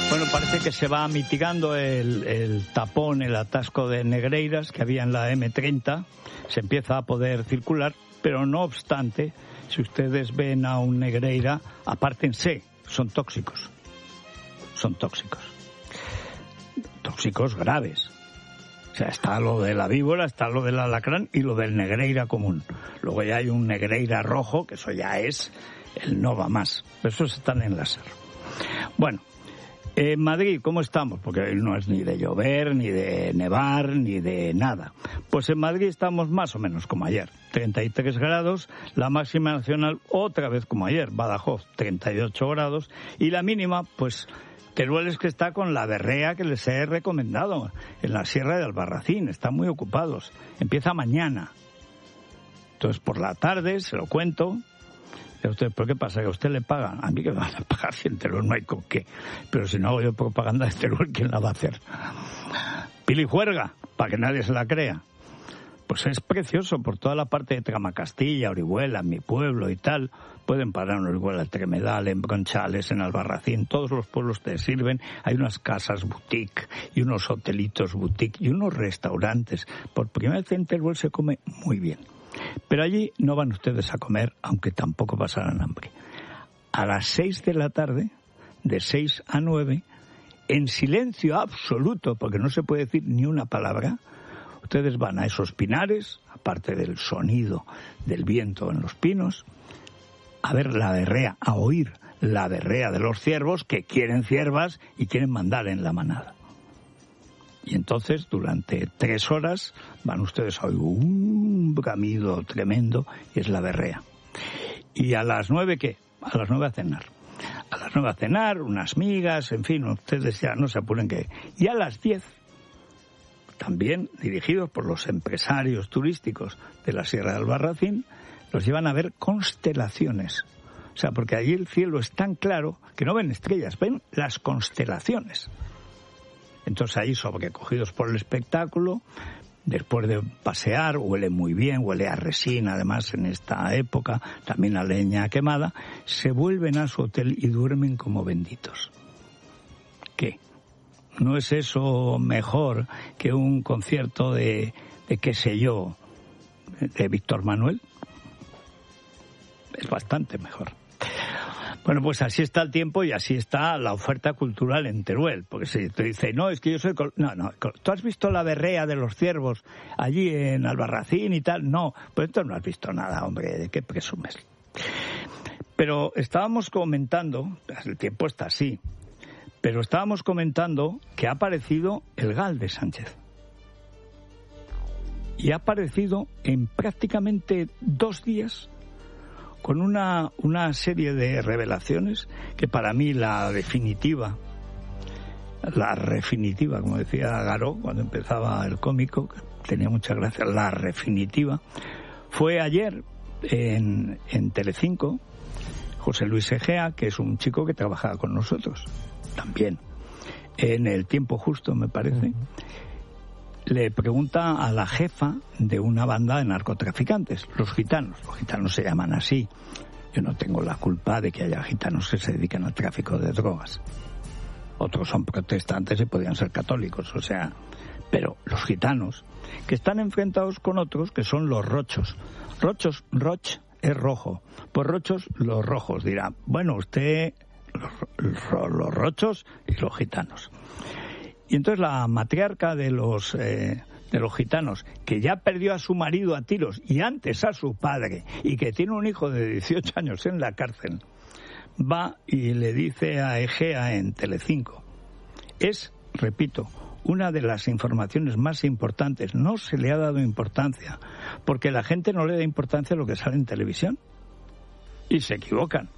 Bueno, parece que se va mitigando el tapón, el atasco de Negreiras que había en la M30. Se empieza a poder circular, pero no obstante, si ustedes ven a un Negreira, apártense, son tóxicos. Son tóxicos. Tóxicos graves. O sea, está lo de la víbora, está lo del alacrán y lo del Negreira común. Luego ya hay un Negreira rojo, que eso ya es el no va más. Pero esos están en láser. Bueno. En Madrid, ¿cómo estamos? Porque hoy no es ni de llover, ni de nevar, ni de nada. Pues en Madrid estamos más o menos como ayer. 33 grados, la máxima nacional otra vez como ayer. Badajoz, 38 grados. Y la mínima, pues, Teruel es que está con la berrea que les he recomendado en la Sierra de Albarracín. Están muy ocupados. Empieza mañana. Entonces, por la tarde, se lo cuento. ¿Pero qué pasa? ¿Que a usted le pagan? A mí que me van a pagar si en Teruel no hay con qué. Pero si no hago yo propaganda de Teruel, ¿quién la va a hacer? Pili Juerga, para que nadie se la crea. Pues es precioso por toda la parte de Tramacastilla, Orihuela, mi pueblo y tal. Pueden parar en Orihuela, en Tremedal, en Bronchales, en Albarracín. Todos los pueblos te sirven. Hay unas casas boutique y unos hotelitos boutique y unos restaurantes. Por primera vez en Teruel se come muy bien. Pero allí no van ustedes a comer, aunque tampoco pasarán hambre. A las 6 de la tarde, de 6 a 9, en silencio absoluto, porque no se puede decir ni una palabra, ustedes van a esos pinares, aparte del sonido del viento en los pinos, a ver la berrea, a oír la berrea de los ciervos que quieren ciervas y quieren mandar en la manada. Y entonces, durante 3 horas, van ustedes a oír un bramido tremendo, y es la berrea. ¿Y a las 9 qué? A las 9 a cenar. A las 9 a cenar, unas migas, en fin, ustedes ya no se apuren que... Y a las 10, también dirigidos por los empresarios turísticos de la Sierra de Albarracín, los llevan a ver constelaciones. O sea, porque allí el cielo es tan claro que no ven estrellas, ven las constelaciones. Entonces ahí, sobrecogidos por el espectáculo, después de pasear, huele muy bien, huele a resina, además en esta época, también a leña quemada, se vuelven a su hotel y duermen como benditos. ¿Qué? ¿No es eso mejor que un concierto de qué sé yo, de Víctor Manuel? Es bastante mejor. Bueno, pues así está el tiempo y así está la oferta cultural en Teruel. Porque si te dice, no, es que yo soy... No, ¿tú has visto la berrea de los ciervos allí en Albarracín y tal? No, pues entonces no has visto nada, hombre, ¿de qué presumes? Pero estábamos comentando, el tiempo está así, pero estábamos comentando que ha aparecido el GAL de Sánchez. Y ha aparecido en prácticamente 2 días... con una serie de revelaciones que para mí la refinitiva, como decía Garó cuando empezaba el cómico, que tenía mucha gracia, la refinitiva, fue ayer en Telecinco, José Luis Egea, que es un chico que trabajaba con nosotros, también, en El Tiempo Justo, me parece, le pregunta a la jefa de una banda de narcotraficantes, los gitanos. Los gitanos se llaman así. Yo no tengo la culpa de que haya gitanos que se dedican al tráfico de drogas. Otros son protestantes y podrían ser católicos, o sea... Pero los gitanos, que están enfrentados con otros, que son los rochos. Roch es rojo. Pues rochos, los rojos. Dirá, bueno, usted... Los rochos y los gitanos. Y entonces la matriarca de los gitanos, que ya perdió a su marido a tiros y antes a su padre, y que tiene un hijo de 18 años en la cárcel, va y le dice a Egea en Telecinco. Es, repito, una de las informaciones más importantes. No se le ha dado importancia, porque la gente no le da importancia a lo que sale en televisión. Y se equivocan.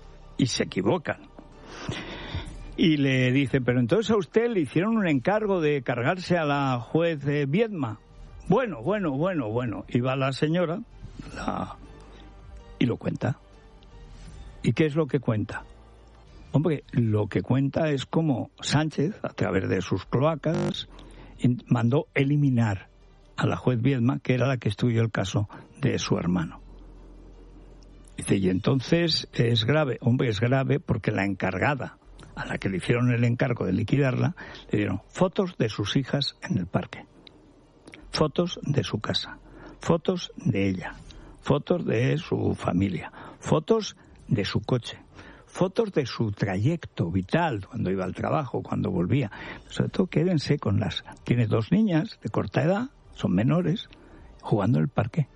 Y le dice, pero entonces a usted le hicieron un encargo de cargarse a la juez Viedma. Bueno. Y va la señora y lo cuenta. ¿Y qué es lo que cuenta? Hombre, lo que cuenta es cómo Sánchez, a través de sus cloacas, mandó eliminar a la juez Viedma, que era la que estudió el caso de su hermano. Dice, y entonces es grave. Hombre, es grave porque la encargada a la que le hicieron el encargo de liquidarla, le dieron fotos de sus hijas en el parque, fotos de su casa, fotos de ella, fotos de su familia, fotos de su coche, fotos de su trayecto vital, cuando iba al trabajo, cuando volvía. Sobre todo, quédense con las... Tiene 2 niñas de corta edad, son menores, jugando en el parque.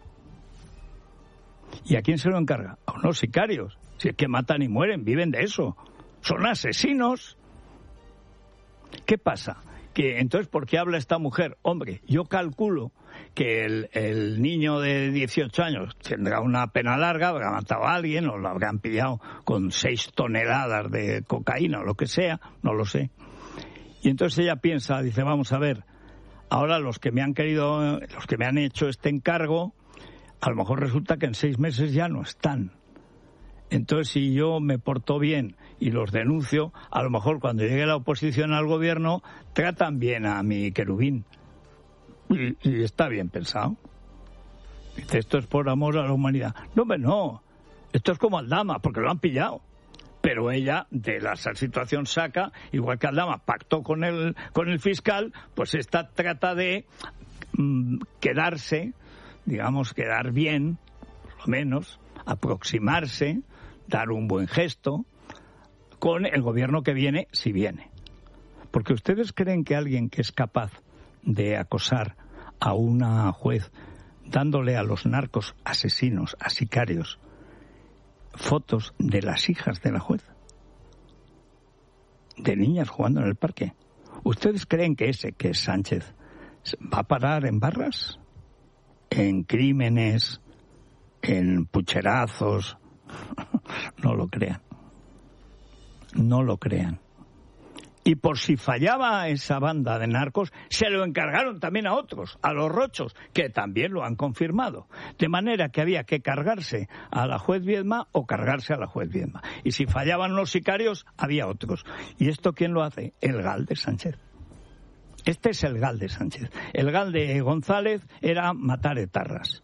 ¿Y a quién se lo encarga? A unos sicarios. Si es que matan y mueren, viven de eso. Son asesinos. ¿Qué pasa? Que entonces, ¿por qué habla esta mujer? Hombre, yo calculo que el niño de 18 años tendrá una pena larga, habrá matado a alguien o lo habrán pillado con 6 toneladas de cocaína o lo que sea, no lo sé. Y entonces ella piensa, dice, vamos a ver, ahora los que me han hecho este encargo, a lo mejor resulta que en 6 meses ya no están. Entonces, si yo me porto bien y los denuncio, a lo mejor cuando llegue la oposición al gobierno, tratan bien a mi querubín. Y está bien pensado. Dice, esto es por amor a la humanidad. No, hombre, no. Esto es como Aldama, porque lo han pillado. Pero ella, de la situación saca, igual que Aldama pactó con el fiscal, pues esta trata de quedarse, digamos, quedar bien, por lo menos, aproximarse, dar un buen gesto con el gobierno que viene, si viene. Porque ustedes creen que alguien que es capaz de acosar a una juez dándole a los narcos asesinos, a sicarios, fotos de las hijas de la juez, de niñas jugando en el parque, ¿ustedes creen que es Sánchez va a parar en barras, en crímenes, en pucherazos? No lo crean. No lo crean. Y por si fallaba esa banda de narcos, se lo encargaron también a otros, a los Rochos, que también lo han confirmado. De manera que había que cargarse a la juez Viedma o cargarse a la juez Viedma. Y si fallaban los sicarios, había otros. ¿Y esto quién lo hace? El GAL de Sánchez. Este es el GAL de Sánchez. El GAL de González era matar etarras.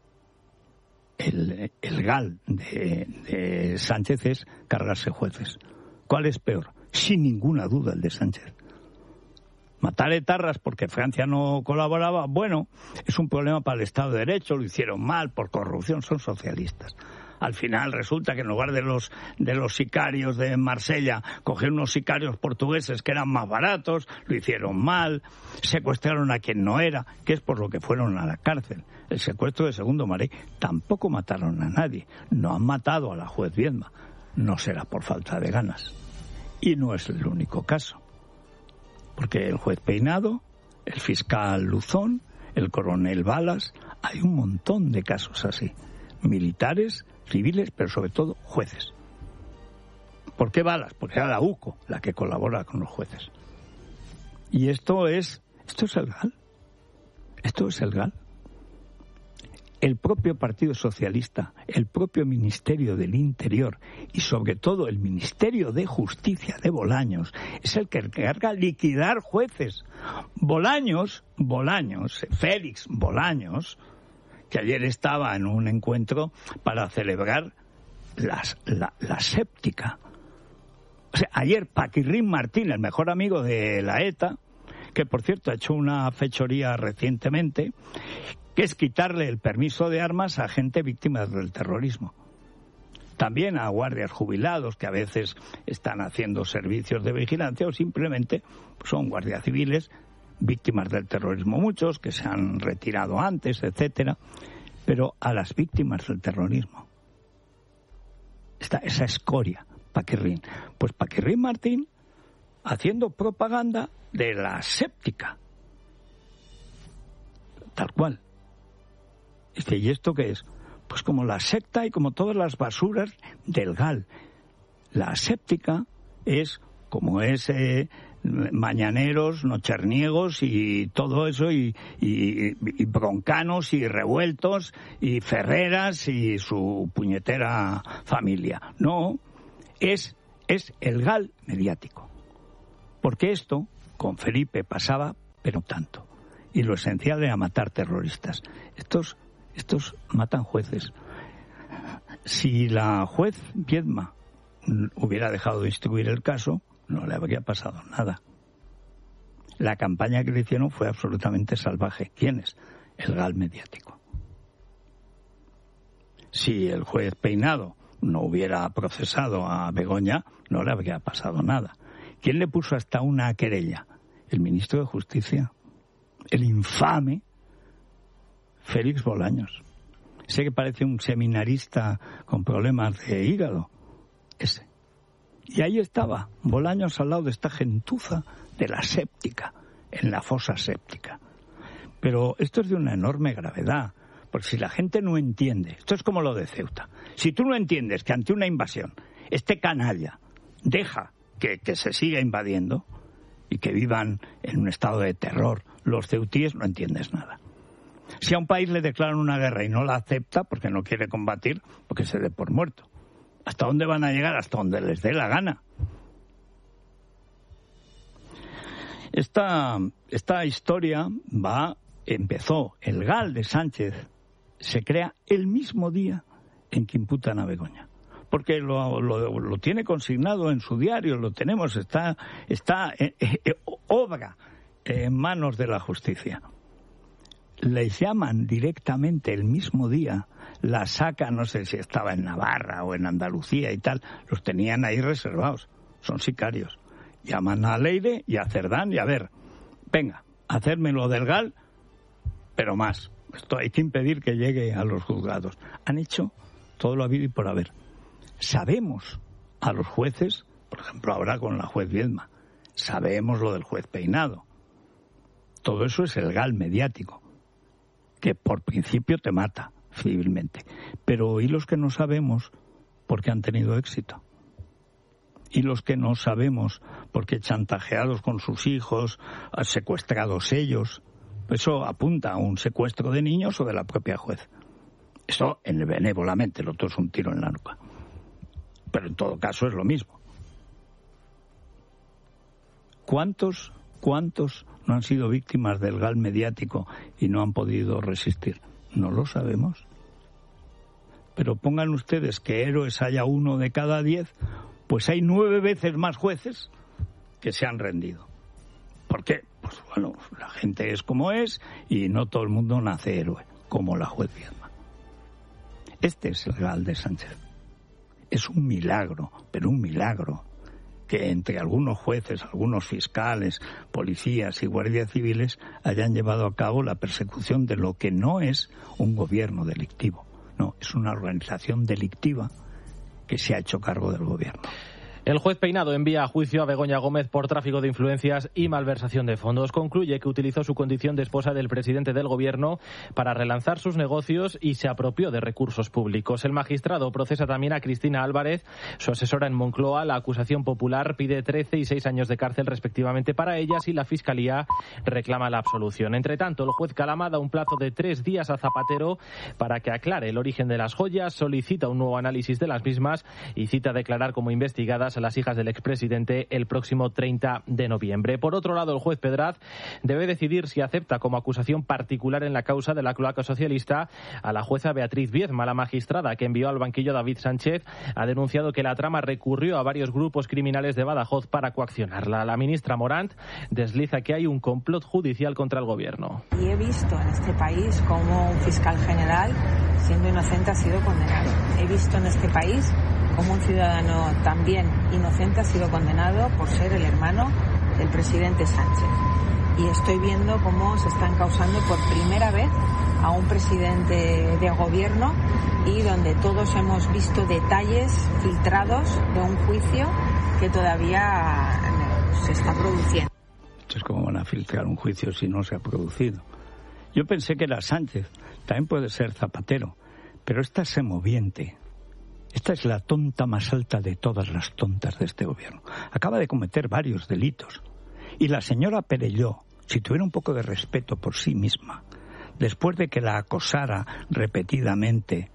El GAL de Sánchez es cargarse jueces. ¿Cuál es peor? Sin ninguna duda el de Sánchez. Matar etarras porque Francia no colaboraba, bueno, es un problema para el Estado de Derecho, lo hicieron mal por corrupción, son socialistas. Al final resulta que en lugar de los sicarios de Marsella, cogieron unos sicarios portugueses que eran más baratos, lo hicieron mal, secuestraron a quien no era, que es por lo que fueron a la cárcel. El secuestro de Segundo Maré, tampoco mataron a nadie, no han matado a la juez Viedma, no será por falta de ganas. Y no es el único caso, porque el juez Peinado, el fiscal Luzón, el coronel Balas, hay un montón de casos así, militares, civiles, pero sobre todo jueces. ¿Por qué Balas? Porque era la UCO la que colabora con los jueces. Y esto es el GAL. Esto es el GAL. El propio Partido Socialista, el propio Ministerio del Interior y sobre todo el Ministerio de Justicia de Bolaños es el que encarga liquidar jueces. Bolaños, Félix Bolaños, que ayer estaba en un encuentro para celebrar la séptica. O sea, ayer Paquirrín Martín, el mejor amigo de la ETA, que por cierto ha hecho una fechoría recientemente, que es quitarle el permiso de armas a gente víctima del terrorismo. También a guardias jubilados que a veces están haciendo servicios de vigilancia o simplemente son guardias civiles víctimas del terrorismo, muchos que se han retirado antes, etcétera, pero a las víctimas del terrorismo. Esa escoria, Paquirrín. Pues Paquirrín Martín haciendo propaganda de la séptica. Tal cual. Dice, ¿y esto qué es? Pues como la secta y como todas las basuras del GAL. La séptica es como mañaneros, nocherniegos y todo eso, y broncanos y revueltos y Ferreras y su puñetera familia. No, es el GAL mediático. Porque esto con Felipe pasaba, pero tanto. Y lo esencial era matar terroristas. Estos matan jueces. Si la juez Viedma hubiera dejado de instruir el caso, no le habría pasado nada. La campaña que le hicieron fue absolutamente salvaje. ¿Quiénes? El GAL mediático. Si el juez Peinado no hubiera procesado a Begoña, no le habría pasado nada. ¿Quién le puso hasta una querella? El ministro de Justicia, el infame Félix Bolaños. Sé que parece un seminarista con problemas de hígado, ese. Y ahí estaba Bolaños al lado de esta gentuza de la séptica, en la fosa séptica. Pero esto es de una enorme gravedad, porque si la gente no entiende, esto es como lo de Ceuta, si tú no entiendes que ante una invasión este canalla deja que se siga invadiendo y que vivan en un estado de terror los ceutíes, no entiendes nada. Si a un país le declaran una guerra y no la acepta porque no quiere combatir, porque se dé por muerto. ¿Hasta dónde van a llegar? Hasta donde les dé la gana. Esta historia empezó, el GAL de Sánchez se crea el mismo día en que imputan a Begoña. Porque lo tiene consignado en su diario, lo tenemos, está obra en manos de la justicia. Les llaman directamente el mismo día, la sacan, no sé si estaba en Navarra o en Andalucía y tal, los tenían ahí reservados, son sicarios. Llaman a Leire y a Cerdán y a ver, venga, hacerme lo del GAL, pero más. Esto hay que impedir que llegue a los juzgados. Han hecho todo lo habido y por haber. Sabemos a los jueces, por ejemplo ahora con la juez Viedma, sabemos lo del juez Peinado. Todo eso es el GAL mediático, que por principio te mata civilmente. Pero ¿y los que no sabemos porque han tenido éxito? ¿Y los que no sabemos porque chantajeados con sus hijos, secuestrados ellos? Eso apunta a un secuestro de niños o de la propia juez. Eso benévolamente, lo otro es un tiro en la nuca. Pero en todo caso es lo mismo. ¿Cuántos no han sido víctimas del GAL mediático y no han podido resistir? No lo sabemos. Pero pongan ustedes que héroes haya 1 de cada 10, pues hay 9 veces más jueces que se han rendido. ¿Por qué? Pues bueno, la gente es como es y no todo el mundo nace héroe, como la juez Viedma. Este es el GAL de Sánchez. Es un milagro, pero un milagro, que entre algunos jueces, algunos fiscales, policías y guardias civiles hayan llevado a cabo la persecución de lo que no es un gobierno delictivo. No, es una organización delictiva que se ha hecho cargo del gobierno. El juez Peinado envía a juicio a Begoña Gómez por tráfico de influencias y malversación de fondos. Concluye que utilizó su condición de esposa del presidente del gobierno para relanzar sus negocios y se apropió de recursos públicos. El magistrado procesa también a Cristina Álvarez, su asesora en Moncloa. La acusación popular pide 13 y 6 años de cárcel respectivamente para ellas y la Fiscalía reclama la absolución. Entre tanto, el juez Calama da un plazo de 3 días a Zapatero para que aclare el origen de las joyas, solicita un nuevo análisis de las mismas y cita a declarar como investigadas a las hijas del expresidente el próximo 30 de noviembre. Por otro lado, el juez Pedraz debe decidir si acepta como acusación particular en la causa de la cloaca socialista a la jueza Beatriz Viedma. La magistrada que envió al banquillo a David Sánchez ha denunciado que la trama recurrió a varios grupos criminales de Badajoz para coaccionarla. La ministra Morant desliza que hay un complot judicial contra el gobierno. Y he visto en este país cómo un fiscal general, siendo inocente, ha sido condenado. He visto en este país como un ciudadano también inocente ha sido condenado por ser el hermano del presidente Sánchez. Y estoy viendo cómo se está encausando por primera vez a un presidente de gobierno y donde todos hemos visto detalles filtrados de un juicio que todavía se está produciendo. Entonces, ¿cómo van a filtrar un juicio si no se ha producido? Yo pensé que era Sánchez, también puede ser Zapatero, pero esta es semoviente. Esta es la tonta más alta de todas las tontas de este gobierno. Acaba de cometer varios delitos. Y la señora Perelló, si tuviera un poco de respeto por sí misma, después de que la acosara repetidamente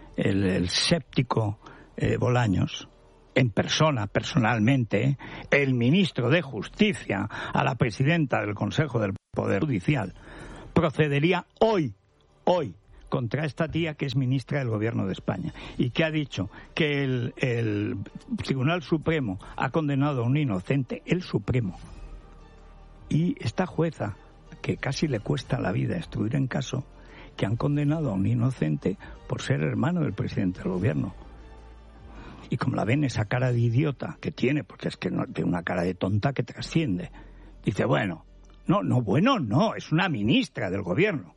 el séptico Bolaños, en persona, personalmente, el ministro de Justicia, a la presidenta del Consejo del Poder Judicial, procedería hoy, contra esta tía que es ministra del Gobierno de España y que ha dicho que el Tribunal Supremo ha condenado a un inocente, el Supremo. Y esta jueza, que casi le cuesta la vida estudiar en caso, que han condenado a un inocente por ser hermano del presidente del Gobierno. Y como la ven, esa cara de idiota que tiene, porque es que no, tiene una cara de tonta que trasciende, dice, bueno, no, es una ministra del Gobierno.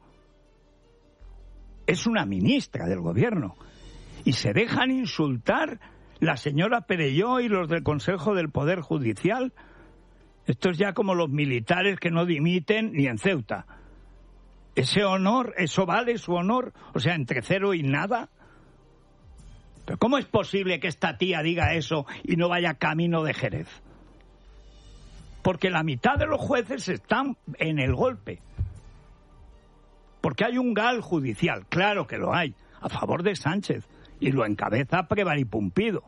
Es una ministra del Gobierno. Y se dejan insultar la señora Perelló y los del Consejo del Poder Judicial. Esto es ya como los militares que no dimiten ni en Ceuta. Ese honor, eso vale su honor, o sea, entre 0 y nada. ¿Pero cómo es posible que esta tía diga eso y no vaya camino de Jerez? Porque la mitad de los jueces están en el golpe. Porque hay un GAL judicial, claro que lo hay, a favor de Sánchez, y lo encabeza Prevaripumpido.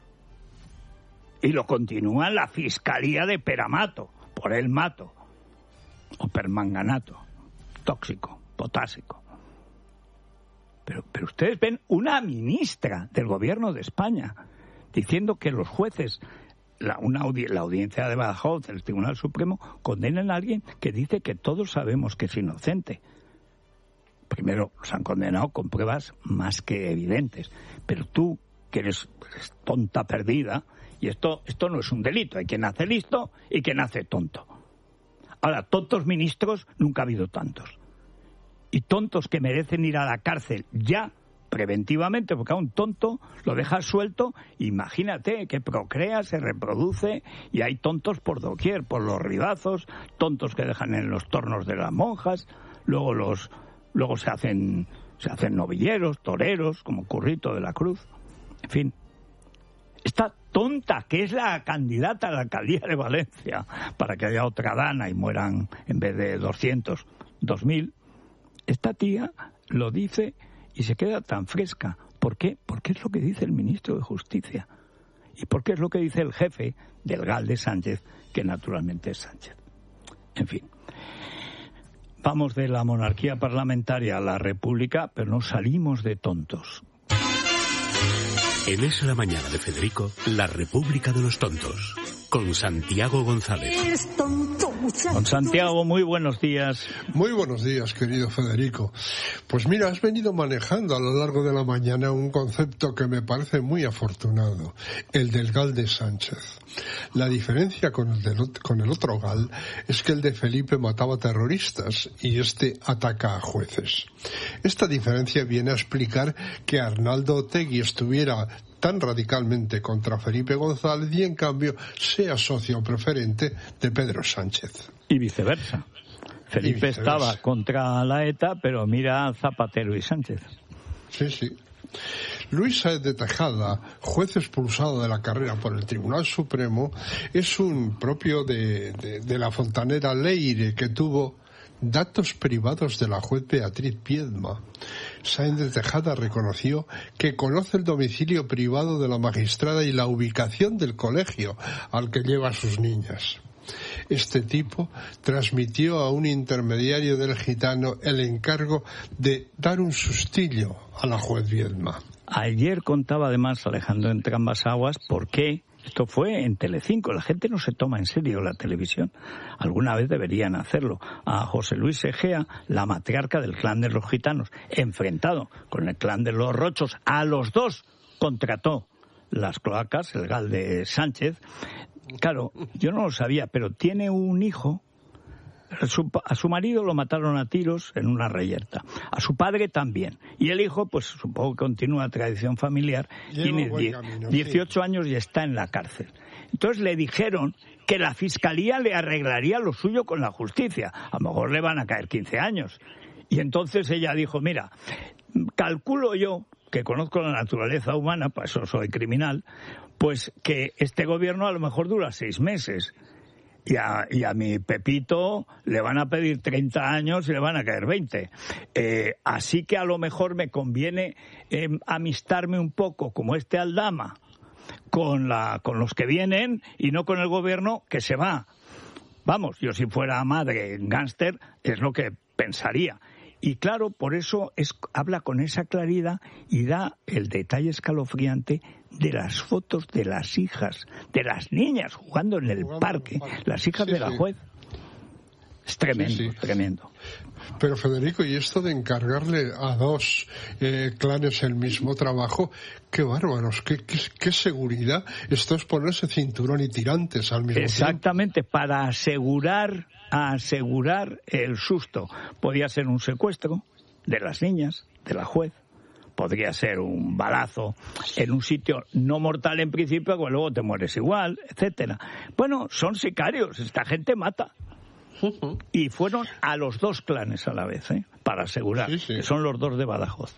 Y lo continúa la Fiscalía de Peramato, por el mato, o permanganato, tóxico, potásico. Pero ustedes ven una ministra del Gobierno de España diciendo que los jueces, la audiencia de Badajoz, el Tribunal Supremo, condenan a alguien que dice que todos sabemos que es inocente. Primero, los han condenado con pruebas más que evidentes. Pero tú, que eres tonta perdida, y esto no es un delito. Hay quien nace listo y quien nace tonto. Ahora, tontos ministros nunca ha habido tantos. Y tontos que merecen ir a la cárcel ya preventivamente, porque a un tonto lo dejas suelto, imagínate que procrea, se reproduce, y hay tontos por doquier, por los ribazos, tontos que dejan en los tornos de las monjas, luego se hacen novilleros, toreros, como Currito de la Cruz, en fin. Esta tonta, que es la candidata a la alcaldía de Valencia, para que haya otra Dana y mueran en vez de 200, 2000, esta tía lo dice y se queda tan fresca. ¿Por qué? Porque es lo que dice el ministro de Justicia. Y porque es lo que dice el jefe del GAL de Sánchez, que naturalmente es Sánchez. En fin. Vamos de la monarquía parlamentaria a la república, pero no salimos de tontos. En Es la Mañana de Federico, la República de los Tontos, con Santiago González. Don Santiago, muy buenos días. Muy buenos días, querido Federico. Pues mira, has venido manejando a lo largo de la mañana un concepto que me parece muy afortunado, el del GAL de Sánchez. La diferencia con el otro GAL es que el de Felipe mataba terroristas y este ataca a jueces. Esta diferencia viene a explicar que Arnaldo Otegi estuviera tan radicalmente contra Felipe González y en cambio sea socio preferente de Pedro Sánchez. Y viceversa. Felipe estaba contra la ETA, pero mira a Zapatero y Sánchez. Sí. Luis Sáez de Tejada, juez expulsado de la carrera por el Tribunal Supremo, es un propio de la fontanera Leire, que tuvo datos privados de la juez Beatriz Piedma. Sáenz de Tejada reconoció que conoce el domicilio privado de la magistrada y la ubicación del colegio al que lleva a sus niñas. Este tipo transmitió a un intermediario del gitano el encargo de dar un sustillo a la juez Piedma. Ayer contaba además Alejandro Entrambas-Aguas por qué. Esto fue en Telecinco. La gente no se toma en serio la televisión. Alguna vez deberían hacerlo. A José Luis Egea, la matriarca del clan de los gitanos, enfrentado con el clan de los rochos, a los dos contrató las cloacas, el GAL de Sánchez. Claro, yo no lo sabía, pero tiene un hijo. A su marido lo mataron a tiros en una reyerta. A su padre también. Y el hijo, pues supongo que continúa la tradición familiar. Tiene 18 años y está en la cárcel. Entonces le dijeron que la fiscalía le arreglaría lo suyo con la justicia. A lo mejor le van a caer 15 años. Y entonces ella dijo, mira, calculo yo, que conozco la naturaleza humana, por eso soy criminal, pues que este gobierno a lo mejor dura 6 meses. Y a mi Pepito le van a pedir 30 años y le van a caer 20. Así que a lo mejor me conviene amistarme un poco, como este Aldama, con los que vienen y no con el gobierno que se va. Vamos, yo si fuera madre gángster es lo que pensaría. Y claro, por eso habla con esa claridad y da el detalle escalofriante de las fotos de las hijas, de las niñas jugando en el parque, las hijas de la juez. Es tremendo, tremendo. Pero Federico, y esto de encargarle a dos clanes el mismo trabajo, qué bárbaros, qué seguridad. Esto es ponerse cinturón y tirantes al mismo tiempo. Exactamente, para asegurar el susto. Podía ser un secuestro de las niñas, de la juez. Podría ser un balazo en un sitio no mortal en principio, que luego te mueres igual, etcétera. Bueno, son sicarios, esta gente mata. Y fueron a los dos clanes a la vez, para asegurar, que son los dos de Badajoz.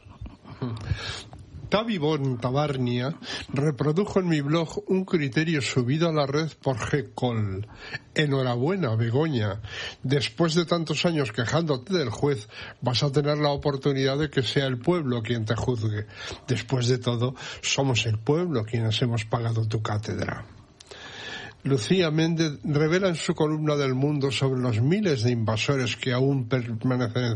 Tabibón Tabarnia reprodujo en mi blog un criterio subido a la red por G-Col. Enhorabuena, Begoña. Después de tantos años quejándote del juez, vas a tener la oportunidad de que sea el pueblo quien te juzgue. Después de todo, somos el pueblo quienes hemos pagado tu cátedra. Lucía Méndez revela en su columna del Mundo sobre los miles de invasores que aún permanecen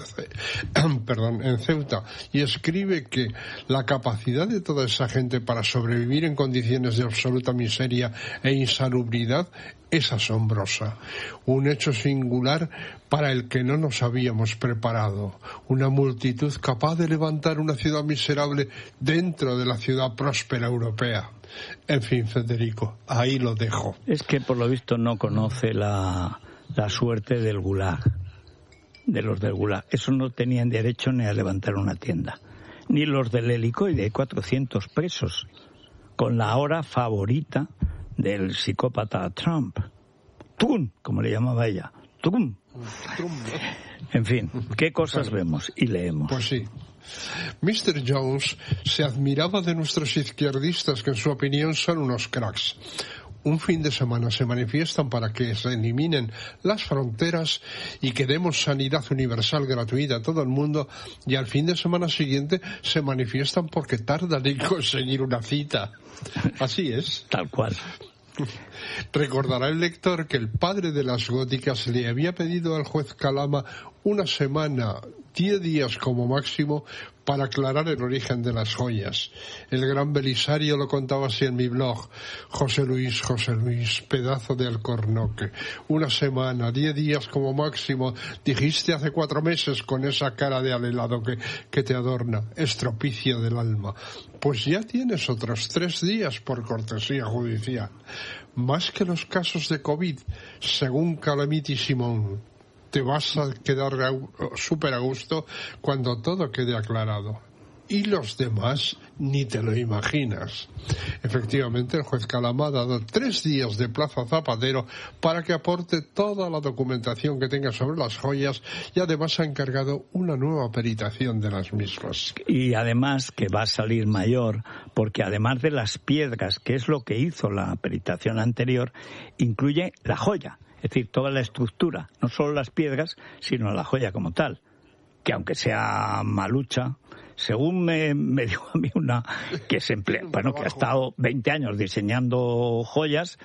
en Ceuta y escribe que la capacidad de toda esa gente para sobrevivir en condiciones de absoluta miseria e insalubridad es asombrosa. Un hecho singular para el que no nos habíamos preparado. Una multitud capaz de levantar una ciudad miserable dentro de la ciudad próspera europea. En fin, Federico, ahí lo dejo. Es que por lo visto no conoce la suerte del Gulag, de los del Gulag. Esos no tenían derecho ni a levantar una tienda. Ni los del helicoide, hay 400 presos, con la hora favorita del psicópata Trump. Trump, como le llamaba ella. Trump. En fin, ¿qué cosas vemos y leemos? Pues sí. Mr. Jones se admiraba de nuestros izquierdistas, que en su opinión son unos cracks. Un fin de semana se manifiestan para que se eliminen las fronteras y que demos sanidad universal gratuita a todo el mundo, y al fin de semana siguiente se manifiestan porque tardan en conseguir una cita. Así es. Tal cual. Recordará el lector que el padre de las góticas le había pedido al juez Calama una semana, 10 días como máximo, para aclarar el origen de las joyas. El gran Belisario lo contaba así en mi blog. José Luis, pedazo de alcornoque. Una semana, 10 días como máximo, dijiste hace 4 meses con esa cara de alelado que te adorna. Estropicio del alma. Pues ya tienes otros 3 días por cortesía judicial. Más que los casos de COVID, según Calamity Simón. Te vas a quedar súper a gusto cuando todo quede aclarado. Y los demás ni te lo imaginas. Efectivamente, el juez Calama ha dado 3 días de plazo a Zapatero para que aporte toda la documentación que tenga sobre las joyas, y además ha encargado una nueva peritación de las mismas. Y además que va a salir mayor, porque además de las piedras, que es lo que hizo la peritación anterior, incluye la joya. Es decir, toda la estructura, no solo las piedras, sino la joya como tal, que aunque sea malucha, según me dijo a mí una que se emplea, bueno, que ha estado 20 años diseñando joyas,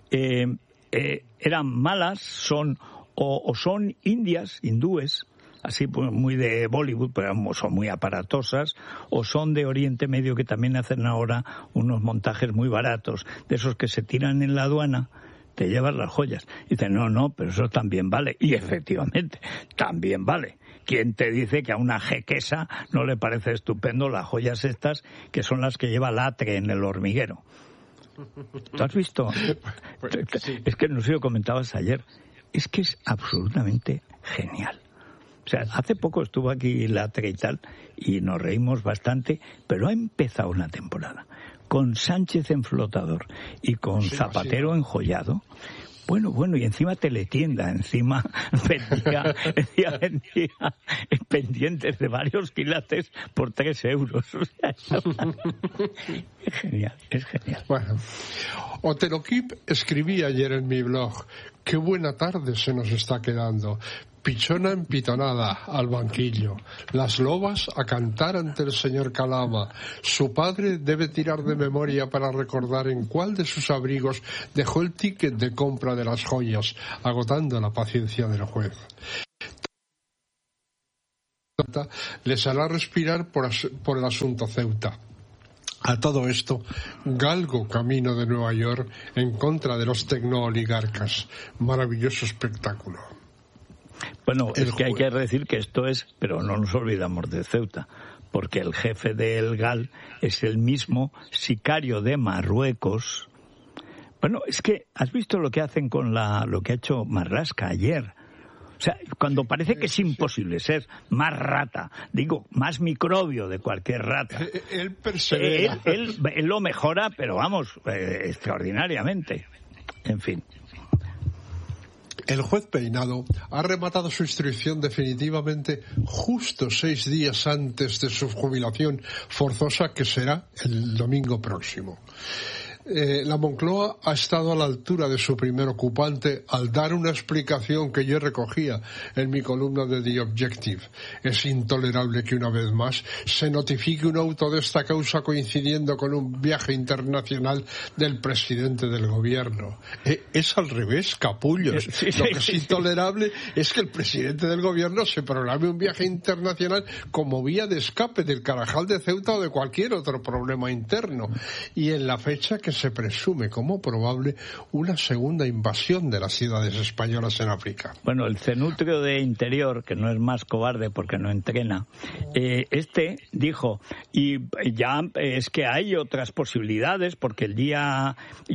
eran malas, son indias, hindúes, así muy de Bollywood, pero son muy aparatosas, o son de Oriente Medio, que también hacen ahora unos montajes muy baratos, de esos que se tiran en la aduana, te llevas las joyas. Y dice, no, pero eso también vale. Y efectivamente, también vale. ¿Quién te dice que a una jequesa no le parece estupendo las joyas estas, que son las que lleva Latre en el hormiguero? ¿Tú has visto? Sí. Es que no sé, lo comentabas ayer. Es que es absolutamente genial. O sea, hace poco estuvo aquí Latre y tal, y nos reímos bastante, pero ha empezado una temporada con Sánchez en flotador y con Zapatero enjollado. Bueno, y encima teletienda, encima vendía pendientes de varios quilates por 3 euros. O sea, es genial. Bueno, Otelo Kip escribí ayer en mi blog, qué buena tarde se nos está quedando. Pichona empitonada al banquillo, las lobas a cantar ante el señor Calama. Su padre debe tirar de memoria para recordar en cuál de sus abrigos dejó el ticket de compra de las joyas, agotando la paciencia del juez. les hará respirar por el asunto Ceuta. A todo esto, galgo camino de Nueva York en contra de los tecnooligarcas. Maravilloso espectáculo. Bueno, es que hay que decir que esto es, pero no nos olvidamos de Ceuta, porque el jefe del GAL es el mismo sicario de Marruecos. Bueno, es que has visto lo que hacen con lo que ha hecho Marlaska ayer. O sea, cuando parece que es imposible ser más rata, digo, más microbio de cualquier rata. Él persevera. Él lo mejora, pero vamos, extraordinariamente. En fin. El juez Peinado ha rematado su instrucción definitivamente justo 6 días antes de su jubilación forzosa, que será el domingo próximo. La Moncloa ha estado a la altura de su primer ocupante al dar una explicación que yo recogía en mi columna de The Objective. Es intolerable que una vez más se notifique un auto de esta causa coincidiendo con un viaje internacional del presidente del gobierno. Es al revés, capullos. Lo que es intolerable es que el presidente del gobierno se programe un viaje internacional como vía de escape del Carajal de Ceuta o de cualquier otro problema interno. Y en la fecha que se presume como probable una segunda invasión de las ciudades españolas en África. Bueno, el cenutrio de Interior, que no es más cobarde porque no entrena, dijo, y ya es que hay otras posibilidades, porque el día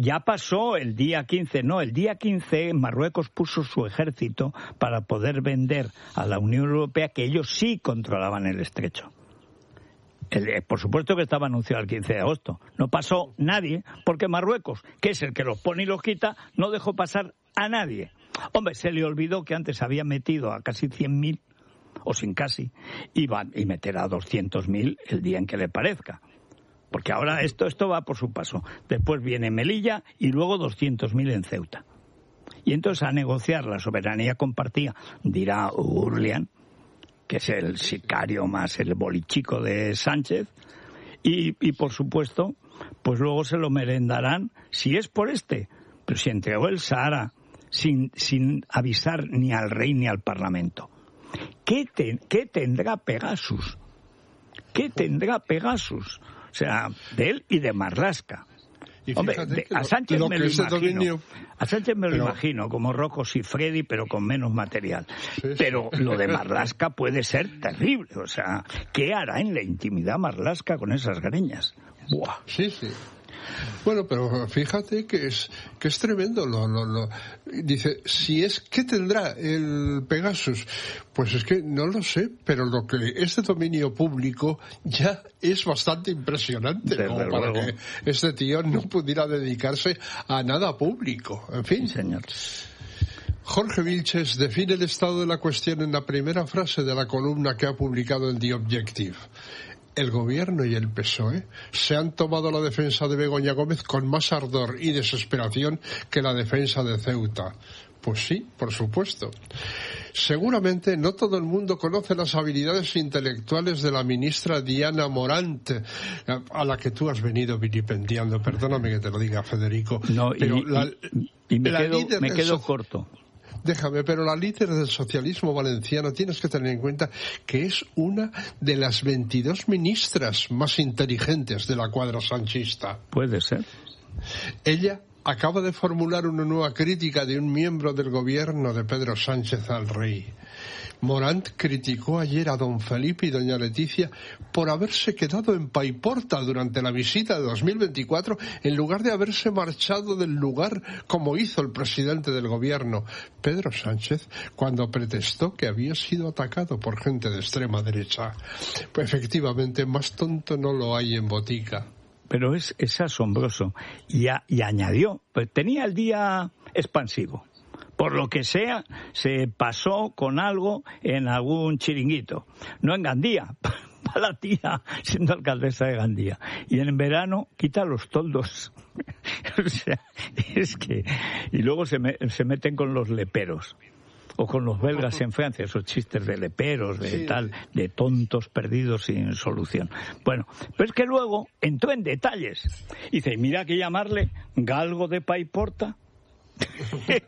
15 Marruecos puso su ejército para poder vender a la Unión Europea que ellos sí controlaban el estrecho. Por supuesto que estaba anunciado el 15 de agosto. No pasó nadie, porque Marruecos, que es el que los pone y los quita, no dejó pasar a nadie. Hombre, se le olvidó que antes había metido a casi 100.000, o sin casi, y meterá a 200.000 el día en que le parezca. Porque ahora esto va por su paso. Después viene Melilla y luego 200.000 en Ceuta. Y entonces a negociar la soberanía compartida, dirá Urlian, que es el sicario más el bolichico de Sánchez, y por supuesto, pues luego se lo merendarán, si es por pero si entregó el Sahara sin avisar ni al rey ni al Parlamento. ¿Qué tendrá Pegasus? ¿Qué tendrá Pegasus? O sea, de él y de Marlaska. Hombre, a Sánchez me lo imagino. A Sánchez me lo imagino como Rocco Siffredi, pero con menos material. Sí. Pero lo de Marlaska puede ser terrible. O sea, ¿qué hará en la intimidad Marlaska con esas greñas? ¡Buah! Sí. Bueno, pero fíjate que es tremendo. Dice, ¿qué tendrá el Pegasus? Pues es que no lo sé, pero lo que es de dominio público ya es bastante impresionante, como para que este tío no pudiera dedicarse a nada público. En fin. Sí, señor. Jorge Vilches define el estado de la cuestión en la primera frase de la columna que ha publicado en The Objective. El Gobierno y el PSOE se han tomado la defensa de Begoña Gómez con más ardor y desesperación que la defensa de Ceuta. Pues sí, por supuesto. Seguramente no todo el mundo conoce las habilidades intelectuales de la ministra Diana Morant, a la que tú has venido vilipendiando. Perdóname que te lo diga, Federico. No, pero me quedo corto. Déjame, pero la líder del socialismo valenciano tienes que tener en cuenta que es una de las 22 ministras más inteligentes de la cuadra sanchista. Puede ser. Ella acaba de formular una nueva crítica de un miembro del gobierno de Pedro Sánchez al rey. Morant criticó ayer a don Felipe y doña Leticia por haberse quedado en Paiporta durante la visita de 2024 en lugar de haberse marchado del lugar como hizo el presidente del gobierno, Pedro Sánchez, cuando pretextó que había sido atacado por gente de extrema derecha. Pues efectivamente, más tonto no lo hay en botica. Pero es asombroso. Y añadió, pues tenía el día expansivo. Por lo que sea, se pasó con algo en algún chiringuito. No en Gandía, para la tía, siendo alcaldesa de Gandía. Y en verano quita los toldos. O sea, es que... Y luego se meten con los leperos. O con los belgas en Francia, esos chistes de leperos, de tontos perdidos sin solución. Bueno, pero es que luego entró en detalles. Dice, mira que llamarle galgo de Paiporta.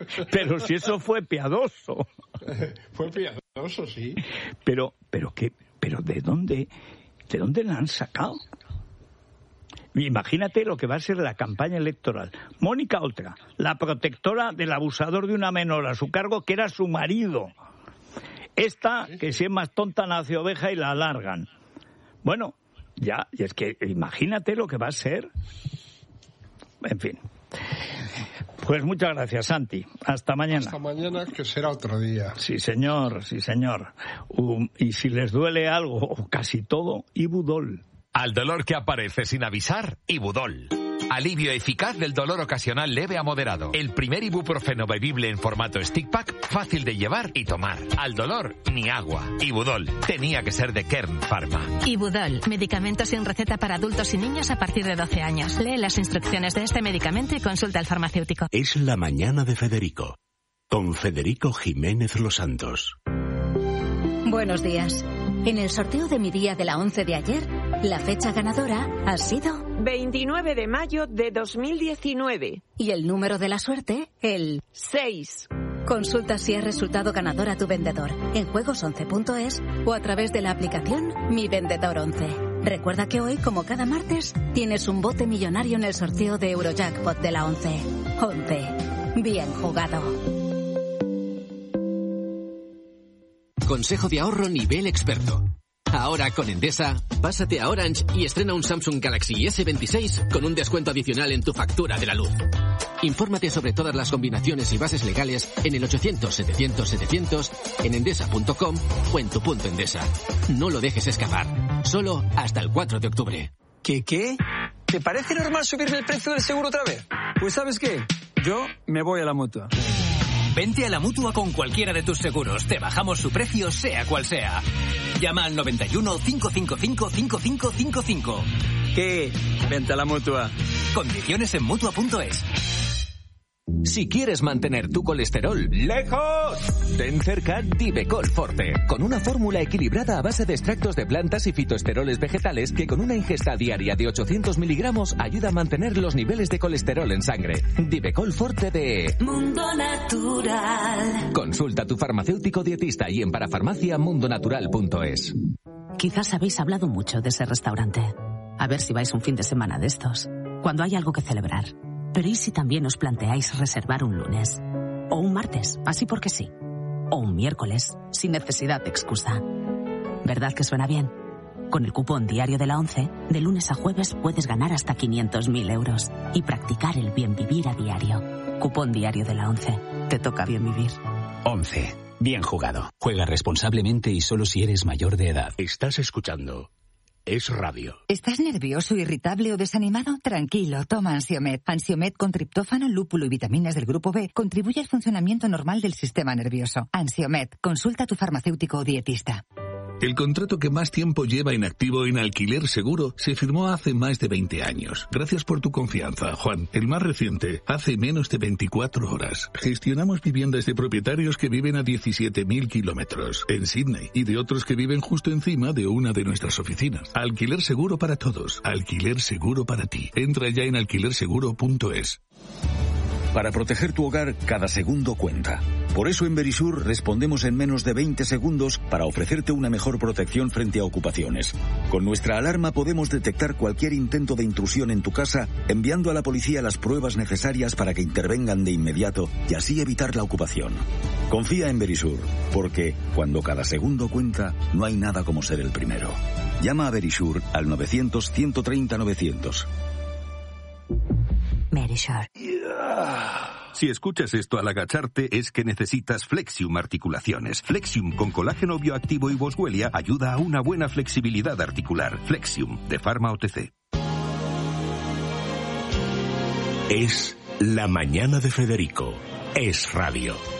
Pero si eso fue piadoso. Fue piadoso, sí. Pero pero ¿de dónde la han sacado? Imagínate lo que va a ser la campaña electoral. Mónica Oltra, la protectora del abusador de una menor a su cargo, que era su marido. Esta, que si es más tonta, nace oveja y la alargan. Bueno, ya, y es que imagínate lo que va a ser. En fin. Pues muchas gracias, Santi. Hasta mañana. Hasta mañana, que será otro día. Sí, señor, sí, señor. Y si les duele algo, o casi todo, Ibudol. Al dolor que aparece sin avisar, Ibudol. Alivio eficaz del dolor ocasional leve a moderado. El primer ibuprofeno bebible en formato stick pack, fácil de llevar y tomar. Al dolor, ni agua. Ibudol. Tenía que ser de Kern Pharma. Ibudol. Medicamento sin receta para adultos y niños a partir de 12 años. Lee las instrucciones de este medicamento y consulta al farmacéutico. Es la mañana de Federico. Con Federico Jiménez Los Santos. Buenos días. En el sorteo de mi día de la 11 de ayer, la fecha ganadora ha sido 29 de mayo de 2019. Y el número de la suerte, el 6. Consulta si has resultado ganador a tu vendedor en juegos11.es o a través de la aplicación Mi Vendedor 11. Recuerda que hoy, como cada martes, tienes un bote millonario en el sorteo de Eurojackpot de la 11. 11. Bien jugado. Consejo de ahorro nivel experto. Ahora con Endesa, pásate a Orange y estrena un Samsung Galaxy S26 con un descuento adicional en tu factura de la luz. Infórmate sobre todas las combinaciones y bases legales en el 800-700-700, en endesa.com o en tu punto Endesa. No lo dejes escapar. Solo hasta el 4 de octubre. ¿Qué? ¿Te parece normal subirme el precio del seguro otra vez? Pues ¿sabes qué? Yo me voy a la Mutua. Vente a la Mutua con cualquiera de tus seguros. Te bajamos su precio, sea cual sea. Llama al 91 555 5555. ¿Qué? Vente a la Mutua. Condiciones en Mutua.es. Si quieres mantener tu colesterol lejos, ten cerca Divecol Forte, con una fórmula equilibrada a base de extractos de plantas y fitoesteroles vegetales que con una ingesta diaria de 800 miligramos ayuda a mantener los niveles de colesterol en sangre. Divecol Forte de Mundo Natural. Consulta a tu farmacéutico dietista y en parafarmaciamundonatural.es. Quizás habéis hablado mucho de ese restaurante. A ver si vais un fin de semana de estos, cuando hay algo que celebrar. Pero ¿y si también os planteáis reservar un lunes? O un martes, así porque sí. O un miércoles, sin necesidad de excusa. ¿Verdad que suena bien? Con el cupón diario de la 11, de lunes a jueves puedes ganar hasta 500.000 euros y practicar el bien vivir a diario. Cupón diario de la 11. Te toca bien vivir. 11. Bien jugado. Juega responsablemente y solo si eres mayor de edad. Estás escuchando Es Radio. ¿Estás nervioso, irritable o desanimado? Tranquilo, toma Ansiomed. Ansiomed con triptófano, lúpulo y vitaminas del grupo B contribuye al funcionamiento normal del sistema nervioso. Ansiomed, consulta a tu farmacéutico o dietista. El contrato que más tiempo lleva inactivo en Alquiler Seguro se firmó hace más de 20 años. Gracias por tu confianza, Juan. El más reciente, hace menos de 24 horas. Gestionamos viviendas de propietarios que viven a 17.000 kilómetros en Sydney y de otros que viven justo encima de una de nuestras oficinas. Alquiler Seguro para todos. Alquiler Seguro para ti. Entra ya en alquilerseguro.es. Para proteger tu hogar, cada segundo cuenta. Por eso en Verisur respondemos en menos de 20 segundos para ofrecerte una mejor protección frente a ocupaciones. Con nuestra alarma podemos detectar cualquier intento de intrusión en tu casa, enviando a la policía las pruebas necesarias para que intervengan de inmediato y así evitar la ocupación. Confía en Verisur, porque cuando cada segundo cuenta, no hay nada como ser el primero. Llama a Verisur al 900-130-900. Verisur. Si escuchas esto al agacharte es que necesitas Flexium Articulaciones. Flexium con colágeno bioactivo y boswellia ayuda a una buena flexibilidad articular. Flexium de Pharma OTC. Es la mañana de Federico. Es Radio.